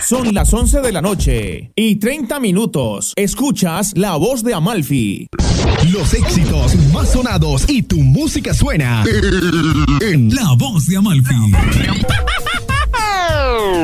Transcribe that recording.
Son las 11 de la noche y 30 minutos. Escuchas La Voz de Amalfi. Los éxitos más sonados y tu música suena en La Voz de Amalfi.